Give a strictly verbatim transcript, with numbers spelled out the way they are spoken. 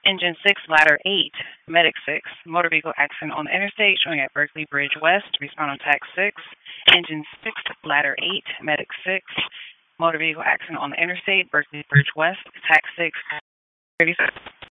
Engine six, ladder eight, medic six, motor vehicle accident on the interstate showing at Berkeley Bridge West. Respond on tax six. Engine six, ladder eight, medic six, motor vehicle accident on the interstate, Berkeley Bridge West. Tax six.